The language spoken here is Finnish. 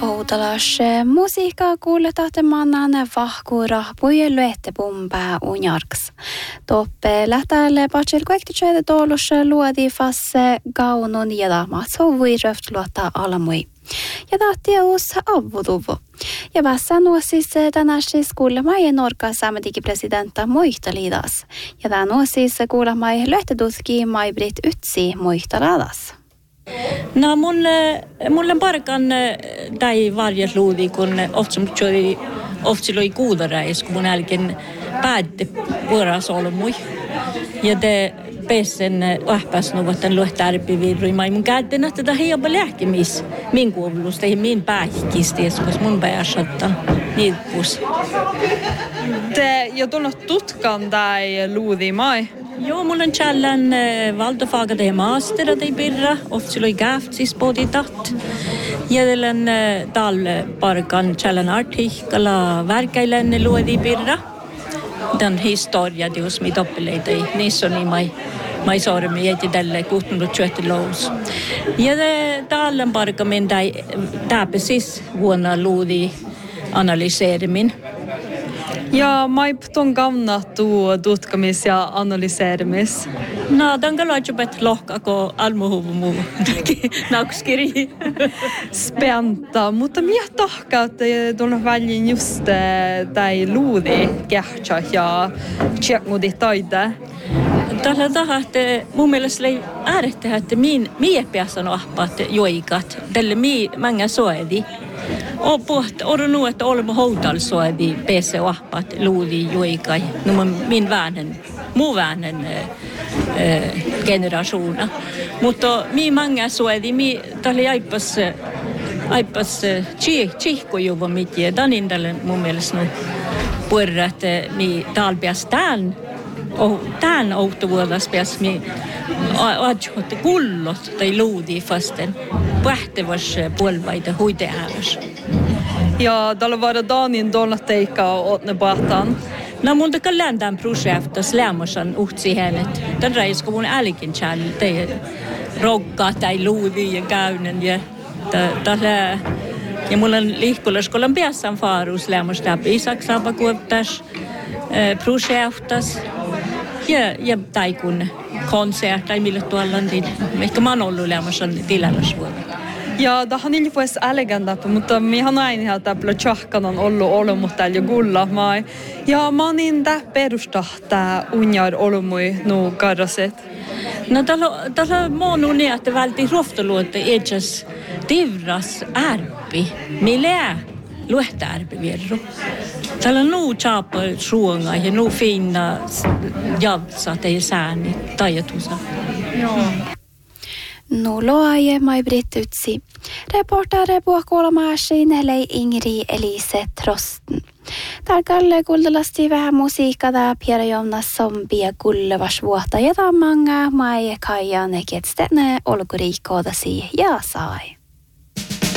Outalas musiikkaa kuuletaan mannan vahkuura pujen luettepumpää unjarks. Toppe lähtäälle patsil kuektitöitä toulus luodi fasse gaunun ja daamat sovui röft luottaa alamui. Ja tahtia uusi avutuvu. Ja vassa nuosis tänäsis kuulemai Norkas ammattipresidentta Muihtaliidas. Ja tämä nuosis kuulemai luettetutki Mai-Britt Ytsi Muihtaladas. No mulle parkan tai varjesluudi, kun ofta oli kuudareis, kun mun älken päätti vuorosolmui. Ja te pessen ahpasnuvat luhtärpivirrui. Mun käytin, että tämä ei ole lääkemis min kuulusta, ei min päähkistees, koska mun pääsattaa niitpus. Te jo tunnut tutkan tai luudi mai? Joo, mulla on tjallan valtofaga det master det birra, ofta oli gaftsis poditat. Jädelen tal parkan tjallan artikkala verkailen luodi birra. Den historia jos mi doppeleita niissä on mai sormi jäti tälle 1620-luvus. Ja tallen parkan min täpäsis vuonna luodi analyseerimin. Ja mai ton kannattu tutkamis ja analyseerimis. No, den kan låta bättre locka ko almuhuvumu nauskiri. Spänta, mutta minä tahkaa, että tuolla välin just tai luudi kähtsä ja tjekmudi taida. Tällä tahaa, että mun mielestä oli äärettä, että mie päässä ahpaat joikat, tälle många soedi. Och nu että olemme houtalsoedi päässä ahpaat luudi joikai, no min muu vänen generationer. Mutta många soedi, tälle aipas chihkojuva mitje, danin tälle mun mielestä nu puerra, että talpias tämän outovuodas pääs adjohti kullot tai luudi fasten pähtevas puolvaita huiteääväs. Ja tällä vaada Danin tuolla teikkaa otne pahtaan. No mun takaa läntään projektas lämmosan uhtsi hänet. Tän reisko mun älkin tjällä tai rogga tai luudi ja käynen ja tällä. Ja mulla on liikkulaskollan päässään faarus lämmos läpi Saksaapa kuoptas projektas. Ja taikun konsert tai millä tuolla on ehkä mä oon ollut lämmössä tilallasvuonna. Ja tähän ei voisi eleganta, mutta minä näin, että plötsahkan on ollut mutta täällä gulla mai. Ja mä oon tää perustaa tää unjar olumui nuu karraset. No tällä monu niin, että välti roftoluotte etsäs tivras ärpi. Millä luehta ärpi vierru. Täällä on nuu chaapa suonga ja nuu finna javtsa tai sääni tajatusa. Joo. Nu loaje Mai-Britt Ytsi. Reportare puhukolmaasiin lei Ingri Elise Trosten. Tarkalle kultalasti vähän musiikkaa Pierre Jonas zombia kullevas vuotta ja manga mai kaija neketstene olkuriikkoodasi ja sai.